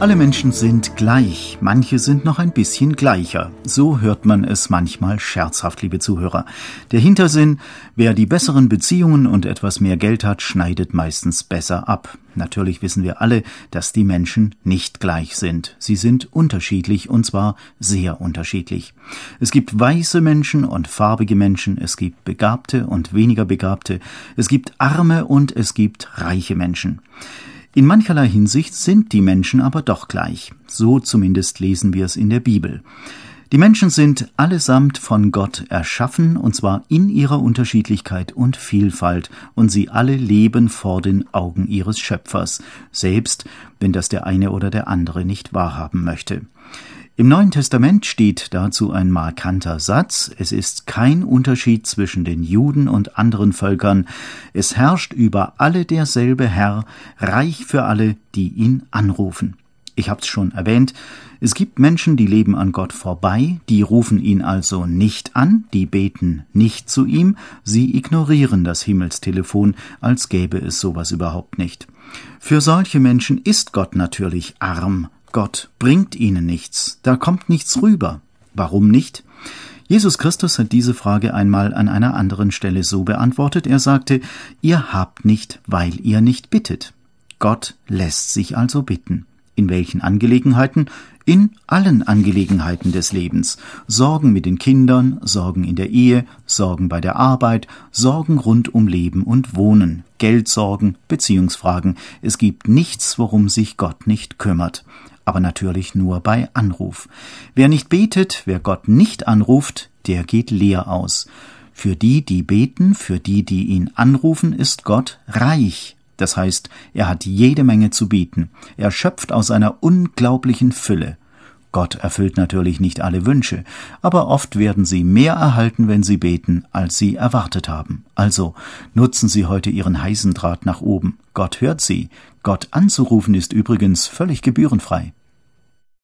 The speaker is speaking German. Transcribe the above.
Alle Menschen sind gleich, manche sind noch ein bisschen gleicher. So hört man es manchmal scherzhaft, liebe Zuhörer. Der Hintersinn, wer die besseren Beziehungen und etwas mehr Geld hat, schneidet meistens besser ab. Natürlich wissen wir alle, dass die Menschen nicht gleich sind. Sie sind unterschiedlich, und zwar sehr unterschiedlich. Es gibt weiße Menschen und farbige Menschen, es gibt begabte und weniger begabte, es gibt arme und es gibt reiche Menschen. In mancherlei Hinsicht sind die Menschen aber doch gleich. So zumindest lesen wir es in der Bibel. Die Menschen sind allesamt von Gott erschaffen, und zwar in ihrer Unterschiedlichkeit und Vielfalt, und sie alle leben vor den Augen ihres Schöpfers, selbst wenn das der eine oder der andere nicht wahrhaben möchte. Im Neuen Testament steht dazu ein markanter Satz: Es ist kein Unterschied zwischen den Juden und anderen Völkern. Es herrscht über alle derselbe Herr, reich für alle, die ihn anrufen. Ich hab's schon erwähnt, es gibt Menschen, die leben an Gott vorbei, die rufen ihn also nicht an, die beten nicht zu ihm, sie ignorieren das Himmelstelefon, als gäbe es sowas überhaupt nicht. Für solche Menschen ist Gott natürlich arm. Gott bringt ihnen nichts, da kommt nichts rüber. Warum nicht? Jesus Christus hat diese Frage einmal an einer anderen Stelle so beantwortet. Er sagte: Ihr habt nicht, weil ihr nicht bittet. Gott lässt sich also bitten. In welchen Angelegenheiten? In allen Angelegenheiten des Lebens. Sorgen mit den Kindern, Sorgen in der Ehe, Sorgen bei der Arbeit, Sorgen rund um Leben und Wohnen, Geldsorgen, Beziehungsfragen. Es gibt nichts, worum sich Gott nicht kümmert. Aber natürlich nur bei Anruf. Wer nicht betet, wer Gott nicht anruft, der geht leer aus. Für die, die beten, für die, die ihn anrufen, ist Gott reich. Das heißt, er hat jede Menge zu bieten. Er schöpft aus einer unglaublichen Fülle. Gott erfüllt natürlich nicht alle Wünsche, aber oft werden sie mehr erhalten, wenn sie beten, als sie erwartet haben. Also nutzen Sie heute Ihren heißen Draht nach oben. Gott hört Sie. Gott anzurufen ist übrigens völlig gebührenfrei.